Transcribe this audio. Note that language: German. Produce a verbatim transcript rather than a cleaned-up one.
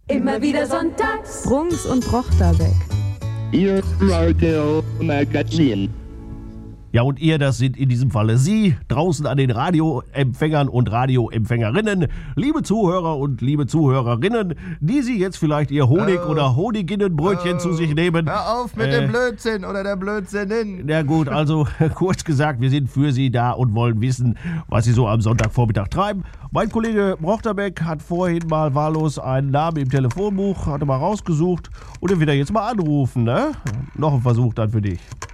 Immer wieder sonntags. Brunks und Brochterbeck. Ihr Radio Magazin. Ja, und ihr, das sind in diesem Falle Sie, draußen an den Radioempfängern und Radioempfängerinnen, liebe Zuhörer und liebe Zuhörerinnen, die Sie jetzt vielleicht Ihr Honig- Oh. oder Honiginnenbrötchen Oh. zu sich nehmen. Hör auf mit Äh, dem Blödsinn oder der Blödsinnin. Na gut, also kurz gesagt, wir sind für Sie da und wollen wissen, was Sie so am Sonntagvormittag treiben. Mein Kollege Brochterbeck hat vorhin mal wahllos einen Namen im Telefonbuch, hatte mal rausgesucht und den wird er jetzt mal anrufen, ne? Noch ein Versuch dann für dich.